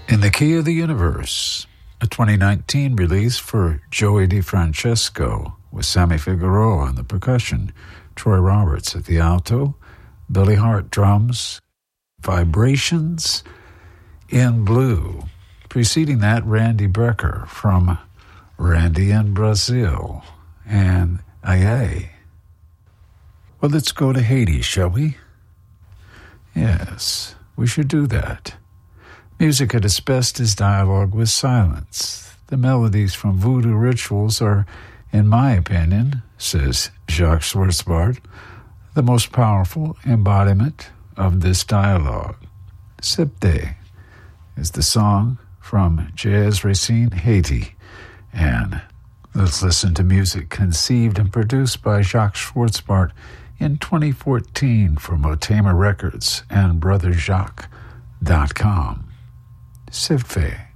In the Key of the Universe, a 2019 release for Joey DeFrancesco with Sammy Figueroa on the percussion, Troy Roberts at the alto, Billy Hart drums, Vibrations in Blue. Preceding that, Randy Brecker from Randy in Brazil and Aye. Well, let's go to Haiti, shall we? Yes, we should do that. Music at its best is dialogue with silence. The melodies from voodoo rituals are, in my opinion, says Jacques Schwartzbart, the most powerful embodiment of this dialogue. Septe is the song from Jazz Racine, Haiti. And let's listen to music conceived and produced by Jacques Schwartzbart in 2014 for Motema Records and BrotherJacques.com. Septe.